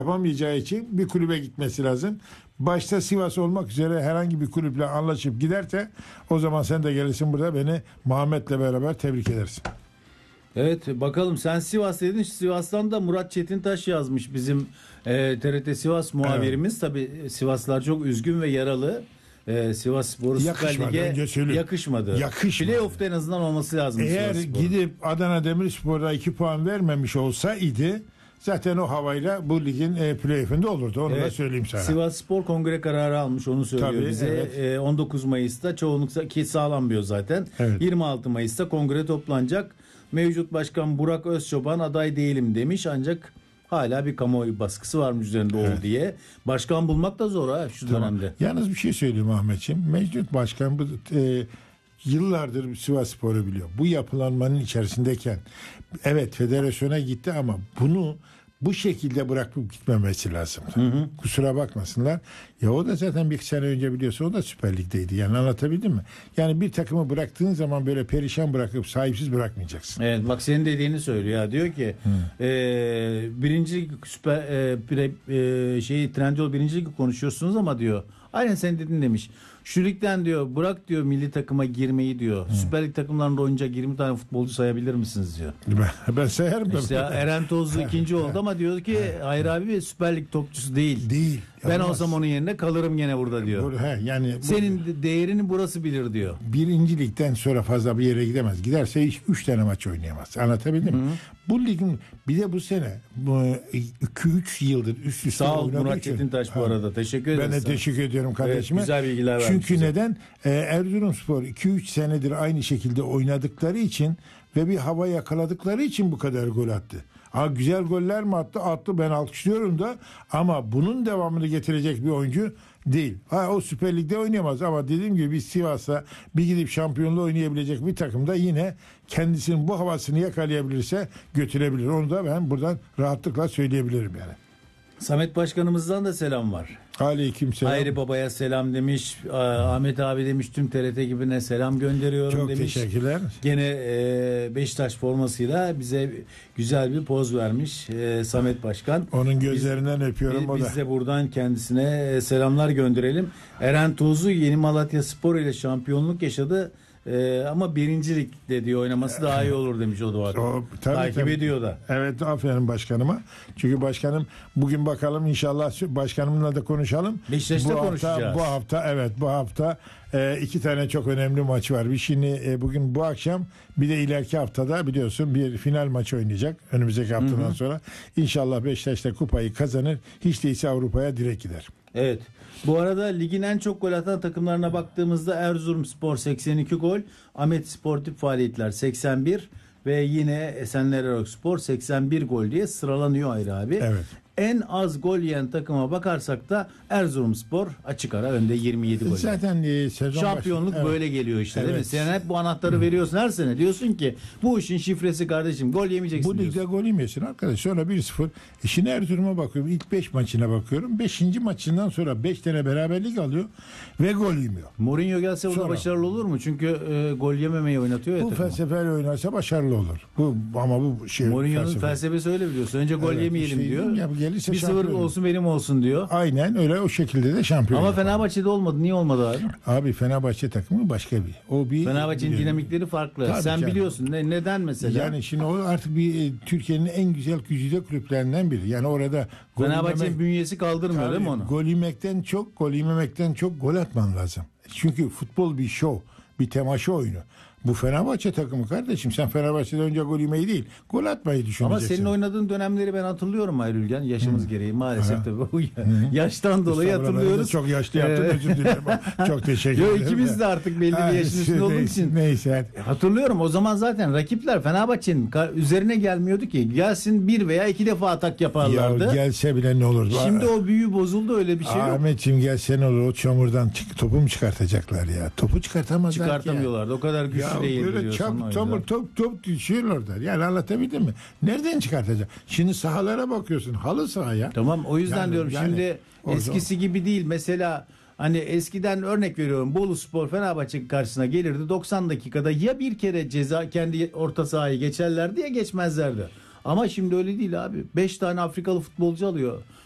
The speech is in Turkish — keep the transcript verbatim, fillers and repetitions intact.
yapamayacağı için bir kulübe gitmesi lazım. Başta Sivas olmak üzere herhangi bir kulüple anlaşıp giderse o zaman sen de gelirsin burada beni Muhammed'le beraber tebrik edersin. Evet, bakalım, sen Sivas dedin. Sivas'tan da Murat Çetintaş yazmış bizim e, T R T Sivas muhabirimiz. Evet. Tabii Sivaslılar çok üzgün ve yaralı. Ee, Sivas Spor Süper Lig'e yakışmadı. Yakışmadı. Playoff'ta en azından olması lazım. Eğer gidip Adana Demirspor'a iki puan vermemiş olsaydı zaten o havayla bu ligin e, playoff'unda olurdu. Onu evet. da söyleyeyim sana. Sivas Spor kongre kararı almış, onu söylüyor Tabii, bize. Evet. E, on dokuz Mayıs'ta çoğunlukla ki sağlanmıyor zaten. Evet. yirmi altı Mayıs'ta kongre toplanacak. Mevcut başkan Burak Özçoban aday değilim demiş, ancak hala bir kamuoyu baskısı varmış üzerinde evet. ol diye. Başkan bulmak da zor ha şu tamam. dönemde. Yalnız bir şey söyleyeyim Ahmetciğim. Mevcut başkan bu e, yıllardır Sivas Spor'u biliyor. Bu yapılanmanın içerisindeyken evet federasyona gitti ama bunu bu şekilde bırakıp gitmemesi lazım. Hı hı. Kusura bakmasınlar. Ya o da zaten bir sene önce biliyorsun o da Süper Lig'deydi. Yani anlatabildim mi? Yani bir takımı bıraktığın zaman böyle perişan bırakıp sahipsiz bırakmayacaksın. Evet, bak senin dediğini söylüyor ya. Diyor ki e, birinci süper e, pre, e, şeyi Trendyol birinci ligi konuşuyorsunuz ama diyor. Aynen sen dedin demiş. Şu ligden diyor bırak diyor milli takıma girmeyi diyor. Hı. Süper Lig takımlarında oynayacak yirmi tane futbolcu sayabilir misiniz diyor. Ben, ben sayarım. İşte Eren Tozlu ikinci oldu ama diyor ki hayır abi Süper Lig topçusu değil. Değil. Ben Yapamaz. olsam onun yerine kalırım gene burada diyor. He, yani senin bu, değerini burası bilir diyor. Birinci ligden sonra fazla bir yere gidemez. Giderse hiç üç tane maç oynayamaz. Anlatabildim mi? Bu ligin bir de bu sene iki üç yıldır üst üste sağ ol Murat Çetintaş bu arada. Teşekkür ederim. Ben de sana. teşekkür ediyorum kardeşime. Evet, güzel bilgiler vermiş. Çünkü bize. neden? Ee, Erzurumspor iki üç senedir aynı şekilde oynadıkları için ve bir hava yakaladıkları için bu kadar gol attı. Ha, güzel goller mi attı? Attı, ben alkışlıyorum da ama bunun devamını getirecek bir oyuncu değil. Ha, o Süper Lig'de oynayamaz ama dediğim gibi biz Sivas'a bir gidip şampiyonluğu oynayabilecek bir takımda yine kendisinin bu havasını yakalayabilirse götürebilir. Onu da ben buradan rahatlıkla söyleyebilirim yani. Samet Başkanımızdan da selam var. Aleykümselam. Hayri Baba'ya selam demiş. Ahmet abi demiş, tüm T R T ekibine selam gönderiyorum Çok demiş. Çok teşekkürler. Gene e, Beşiktaş formasıyla bize güzel bir poz vermiş e, Samet Başkan. Onun gözlerinden biz, öpüyorum biz, o da. Biz de buradan kendisine e, selamlar gönderelim. Eren Tuzlu Yeni Malatya Spor ile şampiyonluk yaşadı. Ee, ama birincilikte diyor oynaması daha iyi olur demiş o da. O, tabii, Takip tabii. ediyor da. Evet, aferin başkanıma. Çünkü başkanım bugün bakalım inşallah başkanımla da konuşalım. Beşiktaş'ta bu konuşacağız. Hafta, bu hafta evet bu hafta e, iki tane çok önemli maç var. Bir şimdi e, bugün bu akşam bir de ileriki haftada biliyorsun bir final maçı oynayacak. Önümüzdeki haftadan Hı-hı. sonra. İnşallah Beşiktaş'ta kupayı kazanır. Hiç değilse Avrupa'ya direkt gider. Evet. Bu arada ligin en çok gol atan takımlarına baktığımızda Erzurumspor seksen iki gol, Ahmet Sportif Faaliyetler seksen bir ve yine Esenler Erokspor seksen bir gol diye sıralanıyor ayrı abi. Evet. En az gol yiyen takıma bakarsak da Erzurumspor açık ara önde yirmi yedi gol. Zaten e, sezon şampiyonluk başı, böyle evet. geliyor işte evet. değil mi? Sen hep bu anahtarı Hı. veriyorsun her sene. Diyorsun ki bu işin şifresi kardeşim, gol yemeyeceksin. Bu ligde diyorsun. gol yemiyorsun arkadaş. Sonra bir sıfır. E şimdi Erzurum'a bakıyorum. İlk beş maçına bakıyorum. beşinci maçından sonra beş tane beraberlik alıyor ve gol yemiyor. Mourinho gelse o da başarılı olur mu? Çünkü e, gol yememeyi oynatıyor ya. Bu felsefeyle oynarsa başarılı olur. Bu ama bu şey Mourinho'nun felsefe. felsefesi öyle biliyorsun. Önce gol evet, yemeyelim şey diyor. Ya, bir sıfır olsun benim olsun diyor. Aynen öyle, o şekilde de şampiyon. Ama Fenerbahçe'de olmadı. Niye olmadı abi? Abi Fenerbahçe takımı başka bir. O bir Fenerbahçe'nin dinamikleri farklı. Tabii Sen canım. biliyorsun. Ne, neden mesela? Yani şimdi o artık bir e, Türkiye'nin en güzel güzide kulüplerinden biri. Yani orada Fenerbahçe'nin bünyesi kaldırmıyor tabii, değil mi onu? Gol yemekten çok, gol yememekten çok gol atman lazım. Çünkü futbol bir şov, bir temaşa oyunu. Bu Fenerbahçe takımı kardeşim. Sen Fenerbahçe'den önce gol yemeyi değil, gol atmayı düşüneceksin. Ama senin oynadığın dönemleri ben hatırlıyorum Ayrülgen. Yaşımız hmm. gereği maalesef ha. tabii. Yaştan dolayı hatırlıyoruz. Çok yaşlı yaptın, özür dilerim. Çok teşekkür ederim. Yo, ikimiz de artık belli bir yaşın üstünde olduğu için. Neyse. Hatırlıyorum, o zaman zaten rakipler Fenerbahçe'nin üzerine gelmiyordu ki. Gelsin bir veya iki defa atak yaparlardı. Ya gelse bile ne olurdu. Şimdi o büyü bozuldu, öyle bir şey yok. Ahmetciğim gelse ne olur, o çamurdan çık, topu mu çıkartacaklar ya? Topu çıkartamazlar. Çıkartamıyorlardı. O kadar güçlü. Ya böyle çap, tomur, top top düşüyorlar. Yani anlatabildim mi? Nereden çıkartacak? Şimdi sahalara bakıyorsun. Halı sahaya. Tamam, o yüzden yani, diyorum yani, şimdi orada, eskisi gibi değil. Mesela hani eskiden örnek veriyorum, Boluspor Fenerbahçe karşısına gelirdi. doksan dakikada ya bir kere ceza kendi orta sahayı geçerlerdi ya geçmezlerdi. Ama şimdi öyle değil abi. beş tane Afrikalı futbolcu alıyor